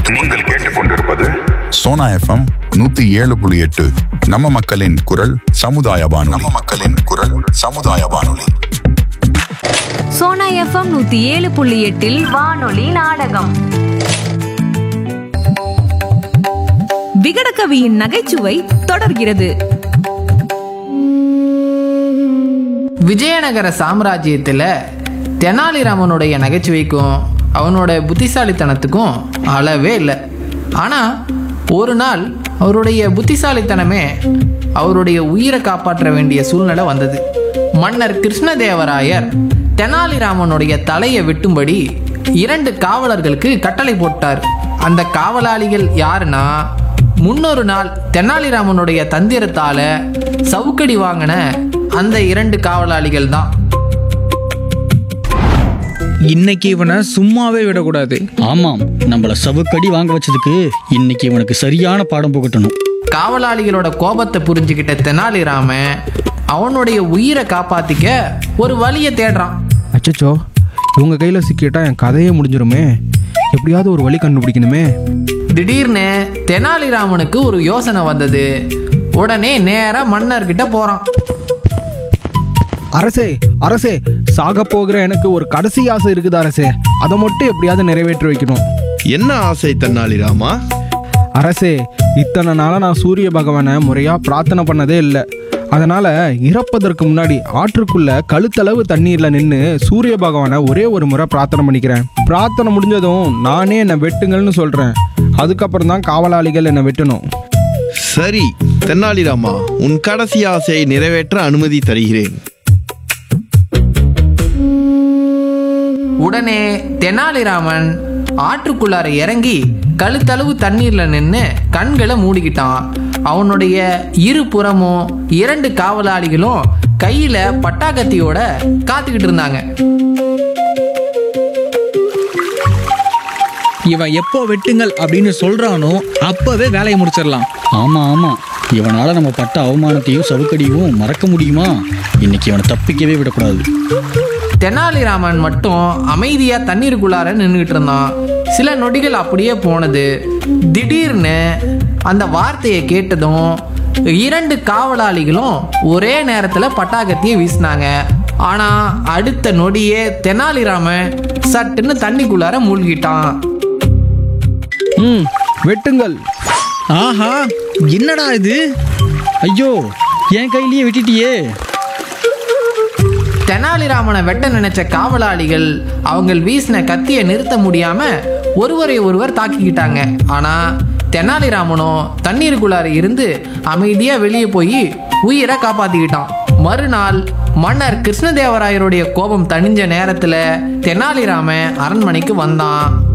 நீங்கள் கேட்டுக்கொண்டிருப்பது சோனா எஃப்எம் 107.8. நம்ம மக்களின் குரல் சமுதாய வானொலி. சோனா எஃப்எம் 107.8 வானொலி நாடகம். விகடகவியின் நகைச்சுவை தொடர்கிறது. விஜயநகர சாம்ராஜ்யத்தில் தெனாலிராமனுடைய நகைச்சுவைக்கும் அவனோட புத்திசாலித்தனத்துக்கும் அளவே இல்லை. ஆனால் ஒரு நாள் அவருடைய புத்திசாலித்தனமே அவருடைய உயிரை காப்பாற்ற வேண்டிய சூழ்நிலை வந்தது. மன்னர் கிருஷ்ணதேவராயர் தெனாலிராமனுடைய தலையை வெட்டும்படி 2 காவலர்களுக்கு கட்டளை போட்டார். அந்த காவலாளிகள் யாருன்னா, முன்னொரு நாள் தெனாலிராமனுடைய தந்திரத்தால சவுக்கடி வாங்கின அந்த 2 காவலாளிகள் தான். இன்னைக்கு இவனை சும்மாவே விடக்கூடாது. ஆமாம், நம்மள சவுக்கடி வாங்க வச்சதுக்கு இன்னைக்கு இவனுக்கு சரியான பாடம் புகட்டணும். காவலாளிகளோட கோபத்தை புரிஞ்சுக்கிட்ட தெனாலிராமன் அவனுடைய உயிரை காப்பாத்திக்க ஒரு வழியை தேடுறான். அச்சச்சோ, இவங்க கையில் சிக்கிட்டா என் கதையே முடிஞ்சிருமே. எப்படியாவது ஒரு வழி கண்டுபிடிக்கணுமே. திடீர்னு தெனாலிராமனுக்கு ஒரு யோசனை வந்தது. உடனே நேரா மன்னர்கிட்ட போறான். அரசே, சாக போகிற எனக்கு ஒரு கடைசி ஆசை இருக்குது அரசே. அதை மட்டும் எப்படியாவது நிறைவேற்றி வைக்கணும். என்ன ஆசை தெனாலிராமா? அரசே, இத்தனை நாளாக நான் சூரிய பகவானை முறையாக பிரார்த்தனை பண்ணதே இல்லை. அதனால் இறப்பதற்கு முன்னாடி ஆற்றுக்குள்ள கழுத்தளவு தண்ணீரில் நின்று சூரிய பகவானை ஒரே ஒரு முறை பிரார்த்தனை பண்ணிக்கிறேன். பிரார்த்தனை முடிஞ்சதும் நானே என்னை வெட்டுங்கள்னு சொல்கிறேன். அதுக்கப்புறம் தான் காவலாளிகள் என்னை வெட்டணும். சரி தெனாலிராமா, உன் கடைசி ஆசையை நிறைவேற்ற அனுமதி தருகிறேன். உடனே தெனாலிராமன் ஆற்றுக்குள்ளார இறங்கி கழுத்தளவு தண்ணீர்ல நின்று கண்களை மூடிக்கிட்டான். அவனுடைய இரு புறமும் 2 காவலாளிகளும் கையில பட்டாக்கத்தியோட காத்துக்கிட்டு இருந்தாங்க. இவன் எப்போ வெட்டுங்கள் அப்படின்னு சொல்றானோ அப்பவே வேலையை முடிச்சிடலாம். ஆமா, இவனால நம்ம பட்ட அவமானத்தையும் சவுக்கடியும் மறக்க முடியுமா? இன்னைக்கு இவனை தப்பிக்கவே விடக்கூடாது. தெனாலிராமன் மட்டும் அமைதியா தண்ணீருக்குள்ளார நின்றுகிட்டு இருந்தான். சில நொடிகள் அப்படியே போனது. திடீர்னு அந்த வார்த்தையை கேட்டதும் 2 காவலாளிகளும் ஒரே நேரத்துல பட்டாக்கத்தியை வீசினாங்க. ஆனா அடுத்த நொடியே தெனாலிராமன் சட்டுன்னு தண்ணிக்குள்ளார மூழ்கிட்டான். வெட்டுங்கள். ஆஹா, என்னடா இது? ஐயோ, என் கையிலேயே வெட்டிட்டியே. தெனாலிராமனை வெட்ட நினைச்ச காவலாளிகள் அவங்க வீசின கத்தியை நிறுத்த முடியாம ஒருவரை ஒருவர் தாக்கிக்கிட்டாங்க. ஆனா தெனாலிராமனோ தண்ணீருக்குள்ளார இருந்து அமைதியா வெளியே போய் உயிரை காப்பாத்திக்கிட்டான். மறுநாள் மன்னர் கிருஷ்ணதேவராயருடைய கோபம் தணிஞ்ச நேரத்துல தெனாலிராமன் அரண்மனைக்கு வந்தான்.